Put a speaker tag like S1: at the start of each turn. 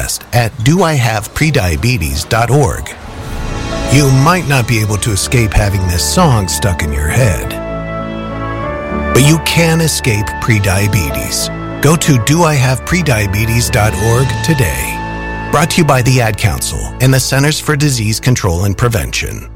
S1: podcast at doihaveprediabetes.org. You might not be able to escape having this song stuck in your head, but you can escape prediabetes. Go to doihaveprediabetes.org today. Brought to you by the Ad Council and the Centers for Disease Control and Prevention.